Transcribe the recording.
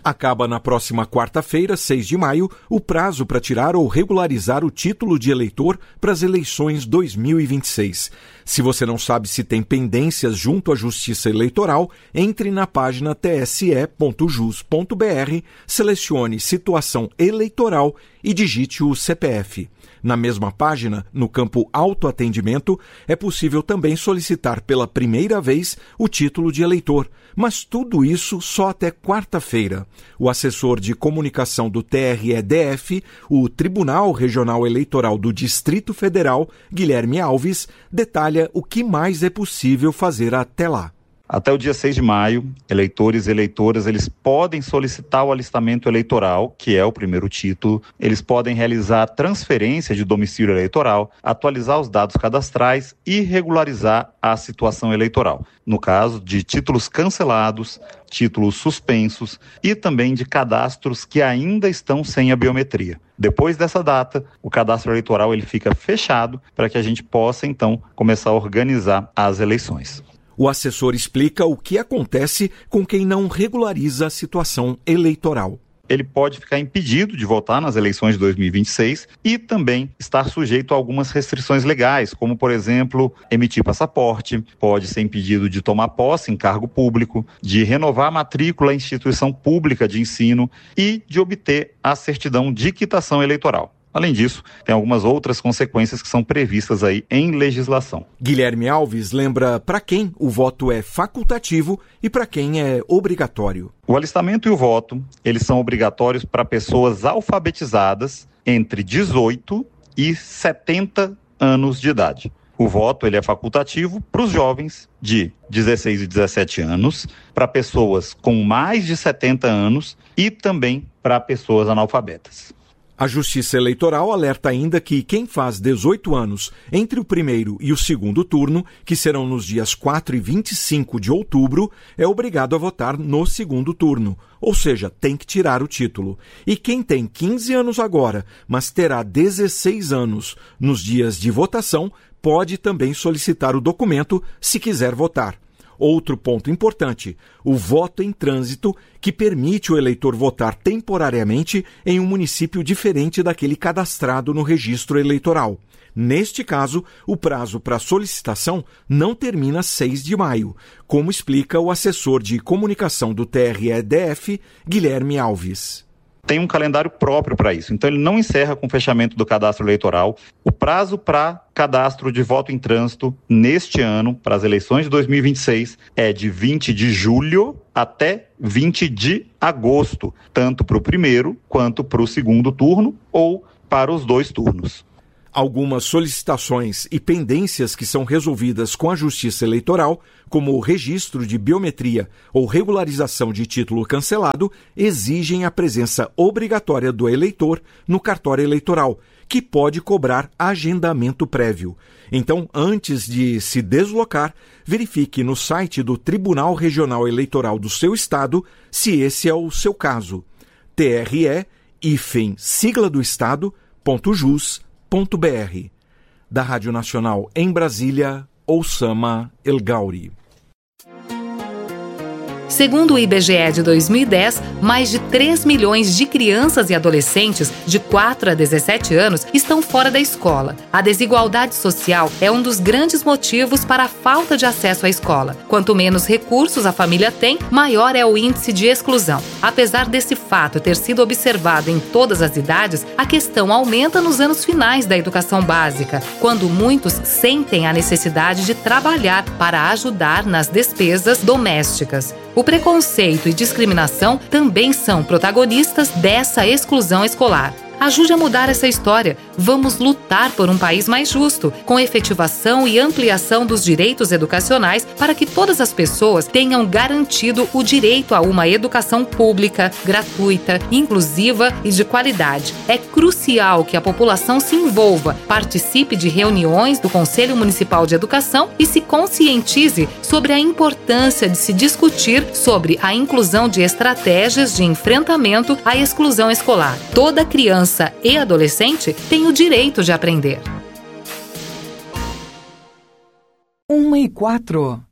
Acaba na próxima quarta-feira, 6 de maio, o prazo para tirar ou regularizar o título de eleitor para as eleições 2026. Se você não sabe se tem pendências junto à Justiça Eleitoral, entre na página tse.jus.br, selecione Situação Eleitoral e digite o CPF. Na mesma página, no campo Autoatendimento, é possível também solicitar pela primeira vez o título de eleitor, mas tudo isso só até quarta-feira. O assessor de comunicação do TRE-DF, o Tribunal Regional Eleitoral do Distrito Federal, Guilherme Alves, detalha o que mais é possível fazer até lá. Até o dia 6 de maio, eleitores e eleitoras, eles podem solicitar o alistamento eleitoral, que é o primeiro título. Eles podem realizar transferência de domicílio eleitoral, atualizar os dados cadastrais e regularizar a situação eleitoral. No caso de títulos cancelados, títulos suspensos e também de cadastros que ainda estão sem a biometria. Depois dessa data, o cadastro eleitoral ele fica fechado para que a gente possa, então, começar a organizar as eleições. O assessor explica o que acontece com quem não regulariza a situação eleitoral. Ele pode ficar impedido de votar nas eleições de 2026 e também estar sujeito a algumas restrições legais, como, por exemplo, emitir passaporte, pode ser impedido de tomar posse em cargo público, de renovar a matrícula em instituição pública de ensino e de obter a certidão de quitação eleitoral. Além disso, tem algumas outras consequências que são previstas aí em legislação. Guilherme Alves lembra para quem o voto é facultativo e para quem é obrigatório. O alistamento e o voto, eles são obrigatórios para pessoas alfabetizadas entre 18 e 70 anos de idade. O voto ele é facultativo para os jovens de 16 e 17 anos, para pessoas com mais de 70 anos e também para pessoas analfabetas. A Justiça Eleitoral alerta ainda que quem faz 18 anos entre o primeiro e o segundo turno, que serão nos dias 4 e 25 de outubro, é obrigado a votar no segundo turno, ou seja, tem que tirar o título. E quem tem 15 anos agora, mas terá 16 anos nos dias de votação, pode também solicitar o documento se quiser votar. Outro ponto importante, o voto em trânsito, que permite o eleitor votar temporariamente em um município diferente daquele cadastrado no registro eleitoral. Neste caso, o prazo para solicitação não termina 6 de maio, como explica o assessor de comunicação do TRE-DF, Guilherme Alves. Tem um calendário próprio para isso, então ele não encerra com o fechamento do cadastro eleitoral. O prazo para cadastro de voto em trânsito neste ano, para as eleições de 2026, é de 20 de julho até 20 de agosto, tanto para o primeiro quanto para o segundo turno ou para os dois turnos. Algumas solicitações e pendências que são resolvidas com a Justiça Eleitoral, como o registro de biometria ou regularização de título cancelado, exigem a presença obrigatória do eleitor no cartório eleitoral, que pode cobrar agendamento prévio. Então, antes de se deslocar, verifique no site do Tribunal Regional Eleitoral do seu estado se esse é o seu caso. TRE-sigla do estado.jus.br. Da Rádio Nacional em Brasília, Oussama El Gauri. Segundo o IBGE de 2010, mais de 3 milhões de crianças e adolescentes de 4 a 17 anos estão fora da escola. A desigualdade social é um dos grandes motivos para a falta de acesso à escola. Quanto menos recursos a família tem, maior é o índice de exclusão. Apesar desse fato ter sido observado em todas as idades, a questão aumenta nos anos finais da educação básica, quando muitos sentem a necessidade de trabalhar para ajudar nas despesas domésticas. O preconceito e discriminação também são protagonistas dessa exclusão escolar. Ajude a mudar essa história. Vamos lutar por um país mais justo, com efetivação e ampliação dos direitos educacionais para que todas as pessoas tenham garantido o direito a uma educação pública, gratuita, inclusiva e de qualidade. É crucial que a população se envolva, participe de reuniões do Conselho Municipal de Educação e se conscientize sobre a importância de se discutir sobre a inclusão de estratégias de enfrentamento à exclusão escolar. Toda criança e adolescente tem o direito de aprender. 1h04.